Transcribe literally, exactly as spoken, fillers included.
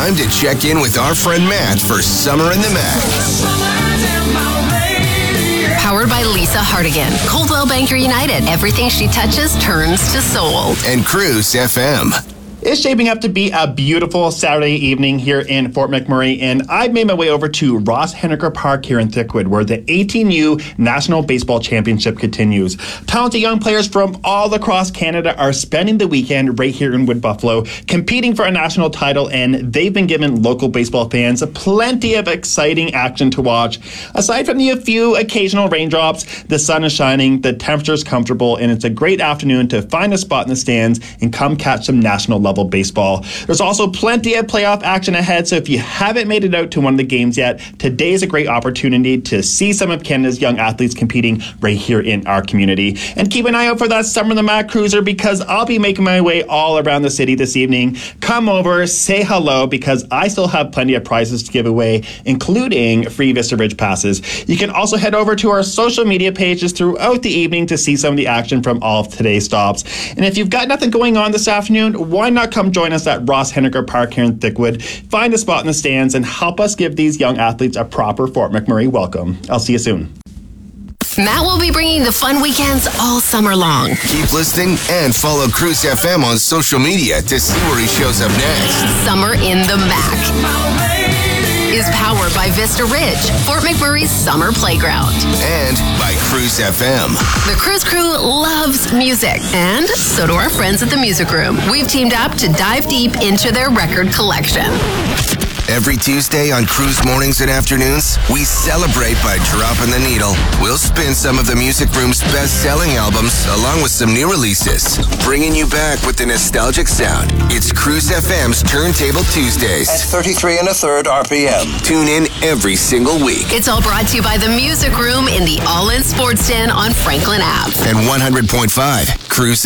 time to check in with our friend Matt for Summer in the Mac. Powered by Lisa Hardigan. Coldwell Banker United. Everything she touches turns to sold. And Cruise F M. It's shaping up to be a beautiful Saturday evening here in Fort McMurray, and I've made my way over to Ross Henniker Park here in Thickwood, where the eighteen U National Baseball Championship continues. Talented young players from all across Canada are spending the weekend right here in Wood Buffalo, competing for a national title, and they've been giving local baseball fans plenty of exciting action to watch. Aside from the few occasional raindrops, the sun is shining, the temperature's comfortable, and it's a great afternoon to find a spot in the stands and come catch some national level baseball. There's also plenty of playoff action ahead, so if you haven't made it out to one of the games yet, today is a great opportunity to see some of Canada's young athletes competing right here in our community. And keep an eye out for that Summer in the Mac Cruiser, because I'll be making my way all around the city this evening. Come over, say hello, because I still have plenty of prizes to give away, including free Vista Ridge passes. You can also head over to our social media pages throughout the evening to see some of the action from all of today's stops. And if you've got nothing going on this afternoon, why not come join us at Ross Henniker Park here in Thickwood, find a spot in the stands, and help us give these young athletes a proper Fort McMurray welcome. I'll see you soon. Matt will be bringing the fun weekends all summer long. Keep listening and follow Cruise F M on social media to see where he shows up next. Summer in the Mac is powered by Vista Ridge, Fort McMurray's summer playground. And by Cruise F M. The Cruise Crew loves music, and so do our friends at the Music Room. We've teamed up to dive deep into their record collection. Every Tuesday on Cruise Mornings and Afternoons, we celebrate by dropping the needle. We'll spin some of the Music Room's best-selling albums, along with some new releases, bringing you back with the nostalgic sound. It's Cruise F M's Turntable Tuesdays. At thirty-three and a third R P M. Tune in every single week. It's all brought to you by the Music Room in the All-In Sports Den on Franklin Ave. And one hundred point five Cruise